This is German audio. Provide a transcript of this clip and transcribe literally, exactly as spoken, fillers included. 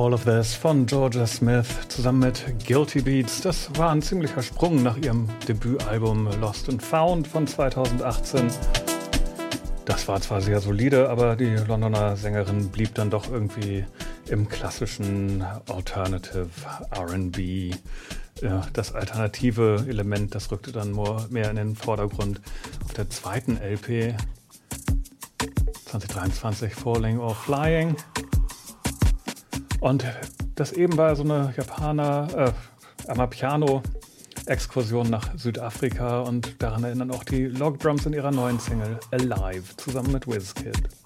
All of This von Georgia Smith zusammen mit Guilty Beats. Das war ein ziemlicher Sprung nach ihrem Debütalbum Lost and Found von zweitausendachtzehn. Das war zwar sehr solide, aber die Londoner Sängerin blieb dann doch irgendwie im klassischen Alternative R and B. Ja, das alternative Element, das rückte dann mehr in den Vordergrund. Auf der zweiten L P zwanzig dreiundzwanzig Falling or Flying. Und das eben war so eine Japaner äh, Amapiano-Exkursion nach Südafrika und daran erinnern auch die Log Drums in ihrer neuen Single Alive zusammen mit Wizkid.